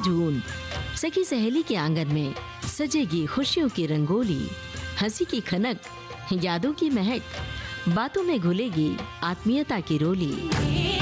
जून, सखी सहेली के आंगन में सजेगी खुशियों की रंगोली। हंसी की खनक, यादों की महक, बातों में घुलेगी आत्मीयता की रोली।